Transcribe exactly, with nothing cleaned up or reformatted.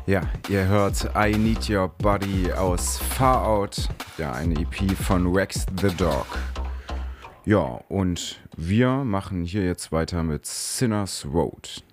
Ja, ihr hört I Need Your Body aus Far Out, ja, eine E P von Rex the Dog. Ja, und wir machen hier jetzt weiter mit Sinners Road.